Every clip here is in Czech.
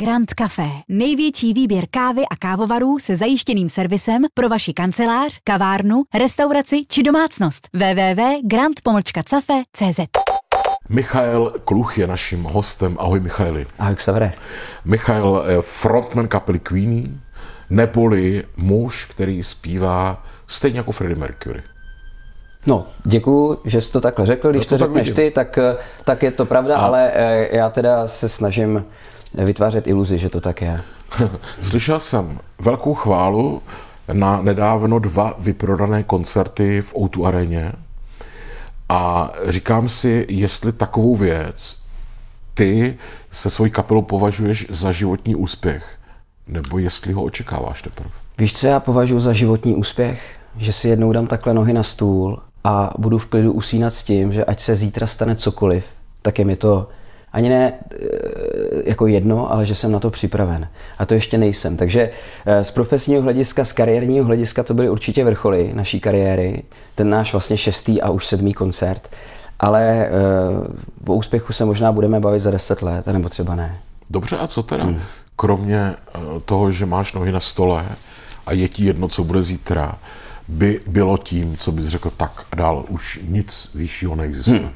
Grand Café. Největší výběr kávy a kávovarů se zajištěným servisem pro vaši kancelář, kavárnu, restauraci či domácnost. www.grand-cafe.cz. Michael Kluch je naším hostem. Ahoj, Michaeli. Ahoj, Xavere. Michael je frontman kapely Queen, neboli muž, který zpívá stejně jako Freddie Mercury. No, děkuju, že jsi to takhle řekl. Když to řekneš ty, tak je to pravda, ale já teda se snažím vytvářet iluzi, že to tak je. Slyšel jsem velkou chválu na nedávno 2 vyprodané koncerty v O2 aréně a říkám si, jestli takovou věc ty se svojí kapelou považuješ za životní úspěch, nebo jestli ho očekáváš teprve. Víš, co já považuji za životní úspěch? Že si jednou dám takhle nohy na stůl a budu v klidu usínat s tím, že ať se zítra stane cokoliv, tak je mi to ani ne jako jedno, ale že jsem na to připraven. A to ještě nejsem. Takže z profesního hlediska, z kariérního hlediska to byly určitě vrcholy naší kariéry. Ten náš vlastně 6. a už 7. koncert. Ale o úspěchu se možná budeme bavit za 10 let, nebo třeba ne. Dobře, a co teda? Kromě toho, že máš nohy na stole a je ti jedno, co bude zítra, by bylo tím, co bys řekl, tak dál už nic vyššího neexistuje.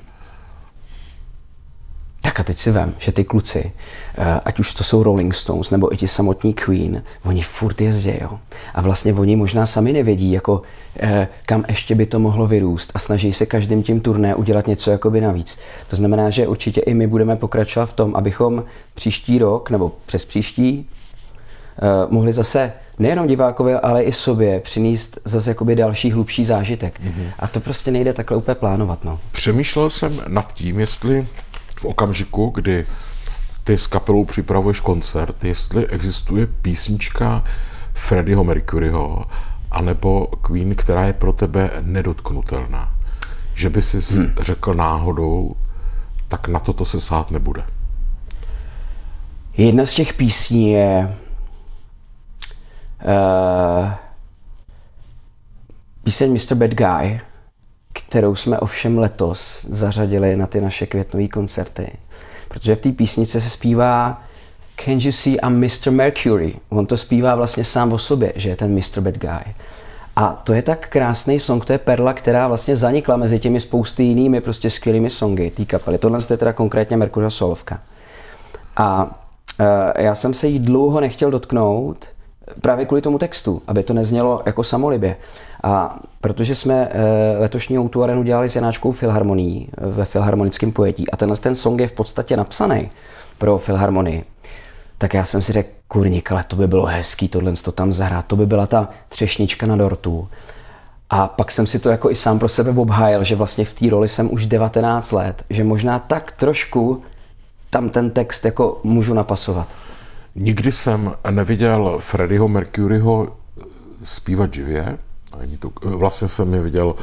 Tak a teď si vem, že ty kluci, ať už to jsou Rolling Stones, nebo i ti samotní Queen, oni furt jezdí, jo. A vlastně oni možná sami nevědí, jako kam ještě by to mohlo vyrůst a snaží se každým tím turné udělat něco jakoby navíc. To znamená, že určitě i my budeme pokračovat v tom, abychom příští rok, nebo přes příští, mohli zase nejenom divákovi, ale i sobě přinést zase jakoby další hlubší zážitek. A to prostě nejde takhle úplně plánovat, no. Přemýšlel jsem nad tím, jestli v okamžiku, kdy ty s kapelou připravuješ koncert, jestli existuje písnička Freddieho Mercuryho anebo Queen, která je pro tebe nedotknutelná. Že by si řekl náhodou, tak na to se sát nebude. Jedna z těch písní je píseň Mr. Bad Guy, kterou jsme ovšem letos zařadili na ty naše květnové koncerty. Protože v té písnice se zpívá Can you see I'm Mr. Mercury? On to zpívá vlastně sám o sobě, že je ten Mr. Bad Guy. A to je tak krásný song, to je perla, která vlastně zanikla mezi těmi spousty jinými prostě skvělými songy té kapely. Tohle je teda konkrétně Mercuryho solovka. A já jsem se jí dlouho nechtěl dotknout, právě kvůli tomu textu, aby to neznělo jako samolibě. A protože jsme letošní O2 Arenu dělali s Janáčkou filharmonií ve filharmonickém pojetí a ten song je v podstatě napsaný pro filharmonii, tak já jsem si řekl, kurník, ale to by bylo hezký tohle to tam zahrát, to by byla ta třešnička na dortu. A pak jsem si to jako i sám pro sebe obhájil, že vlastně v té roli jsem už 19 let, že možná tak trošku tam ten text jako můžu napasovat. Nikdy jsem neviděl Freddieho Mercuryho zpívat živě. Vlastně jsem je viděl